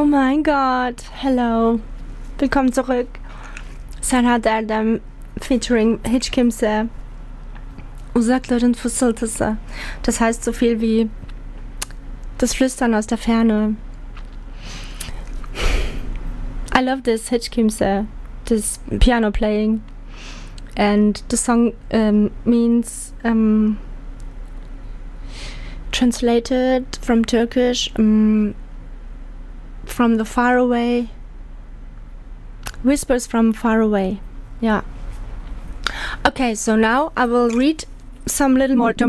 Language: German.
mein Gott, hello. Willkommen zurück. Serhat Erdem featuring Hiç Kimse. Uzakların fısıltısı. Das heißt so viel wie das Flüstern aus der Ferne. I love this Hiç Kimse, this piano playing. And the song means, translated from Turkish, from the far away, whispers from far away. Yeah. Okay, so now I will read some little more